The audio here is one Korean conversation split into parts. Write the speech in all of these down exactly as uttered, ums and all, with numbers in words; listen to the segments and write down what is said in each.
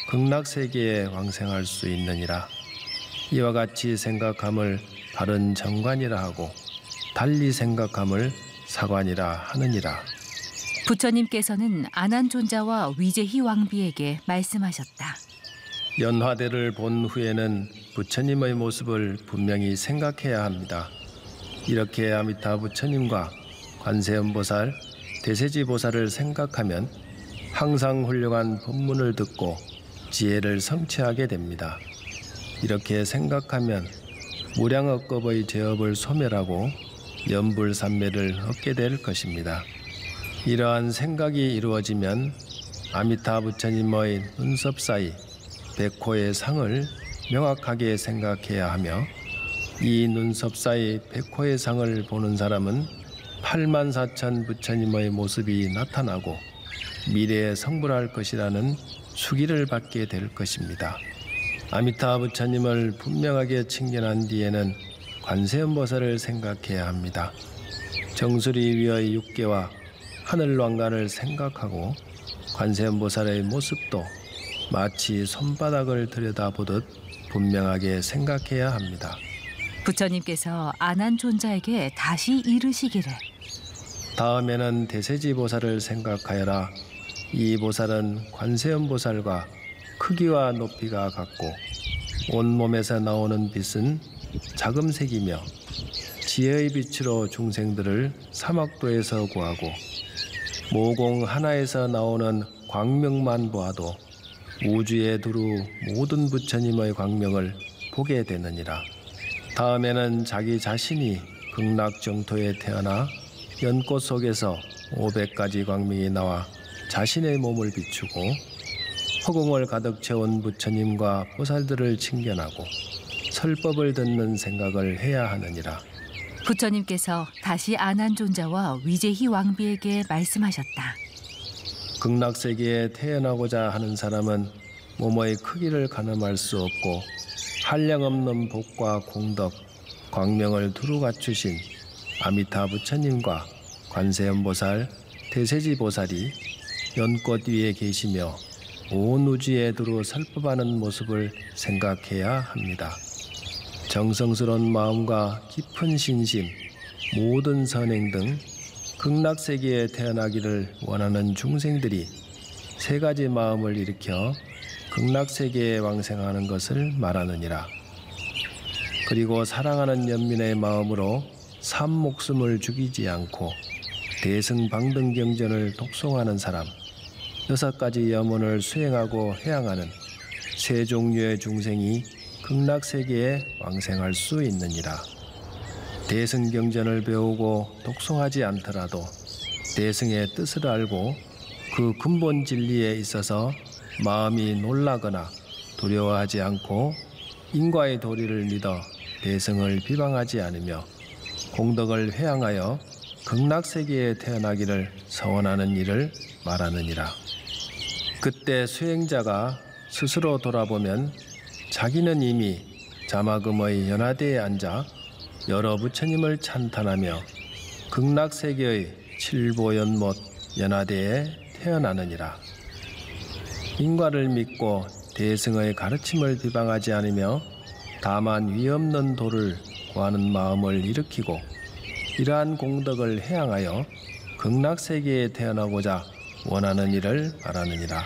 극락세계에 왕생할 수 있느니라. 이와 같이 생각함을 바른 정관이라 하고 달리 생각함을 사관이라 하느니라. 부처님께서는 아난존자와 위제희 왕비에게 말씀하셨다. 연화대를 본 후에는 부처님의 모습을 분명히 생각해야 합니다. 이렇게 아미타 부처님과 관세음보살, 대세지보살을 생각하면 항상 훌륭한 법문을 듣고 지혜를 성취하게 됩니다. 이렇게 생각하면 무량억겁의 죄업을 소멸하고 연불삼매를 얻게 될 것입니다. 이러한 생각이 이루어지면 아미타 부처님의 눈썹 사이 백호의 상을 명확하게 생각해야 하며, 이 눈썹 사이 백호의 상을 보는 사람은 팔만 사천 부처님의 모습이 나타나고 미래에 성불할 것이라는 수기를 받게 될 것입니다. 아미타 부처님을 분명하게 칭견한 뒤에는 관세음보살을 생각해야 합니다. 정수리 위의 육계와 하늘왕관을 생각하고 관세음보살의 모습도 마치 손바닥을 들여다보듯 분명하게 생각해야 합니다. 부처님께서 아난존자에게 다시 이르시기를, 다음에는 대세지보살을 생각하여라. 이 보살은 관세음보살과 크기와 높이가 같고 온몸에서 나오는 빛은 자금색이며 지혜의 빛으로 중생들을 사막도에서 구하고 모공 하나에서 나오는 광명만 보아도 우주에 두루 모든 부처님의 광명을 보게 되느니라. 다음에는 자기 자신이 극락정토에 태어나 연꽃 속에서 오백 가지 광명이 나와 자신의 몸을 비추고 허공을 가득 채운 부처님과 보살들을 칭견하고 설법을 듣는 생각을 해야 하느니라. 부처님께서 다시 아난존자와 위제희 왕비에게 말씀하셨다. 극락세계에 태어나고자 하는 사람은 몸의 크기를 가늠할 수 없고 한량없는 복과 공덕, 광명을 두루 갖추신 아미타 부처님과 관세음보살, 대세지보살이 연꽃 위에 계시며 온 우주에 두루 설법하는 모습을 생각해야 합니다. 정성스러운 마음과 깊은 신심, 모든 선행 등 극락세계에 태어나기를 원하는 중생들이 세 가지 마음을 일으켜 극락세계에 왕생하는 것을 말하느니라. 그리고 사랑하는 연민의 마음으로 삼 목숨을 죽이지 않고 대승방등경전을 독송하는 사람, 여섯 가지 염원을 수행하고 해양하는 세 종류의 중생이 극락세계에 왕생할 수 있느니라. 대승경전을 배우고 독송하지 않더라도 대승의 뜻을 알고 그 근본 진리에 있어서 마음이 놀라거나 두려워하지 않고 인과의 도리를 믿어 대승을 비방하지 않으며 공덕을 회양하여 극락세계에 태어나기를 서원하는 일을 말하느니라. 그때 수행자가 스스로 돌아보면 자기는 이미 자마금의 연화대에 앉아 여러 부처님을 찬탄하며 극락세계의 칠보연못 연화대에 태어나느니라. 인과를 믿고 대승의 가르침을 비방하지 않으며 다만 위없는 도를 구하는 마음을 일으키고 이러한 공덕을 해양하여 극락세계에 태어나고자 원하는 일을 말하느니라.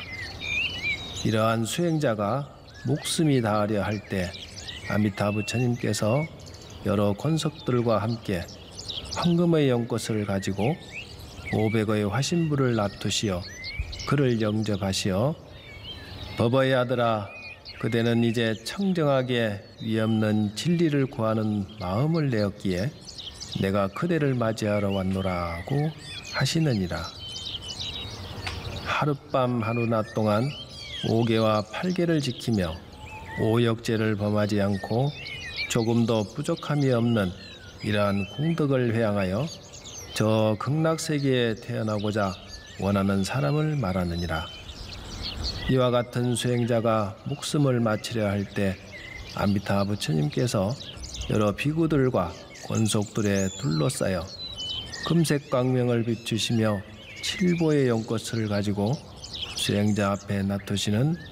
이러한 수행자가 목숨이 다하려 할 때 아미타 부처님께서 여러 권석들과 함께 황금의 연꽃을 가지고 오백의 화신불을 납두시어 그를 영접하시어 법의 아들아, 그대는 이제 청정하게 위없는 진리를 구하는 마음을 내었기에 내가 그대를 맞이하러 왔노라고 하시느니라. 하룻밤 하루낮 동안 오계와 팔계를 지키며 오역죄를 범하지 않고 조금도 부족함이 없는 이러한 공덕을 회양하여 저 극락세계에 태어나고자 원하는 사람을 말하느니라. 이와 같은 수행자가 목숨을 마치려 할 때 아미타 부처님께서 여러 비구들과 권속들에 둘러싸여 금색 광명을 비추시며 칠보의 연꽃을 가지고 수행자 앞에 놔두시는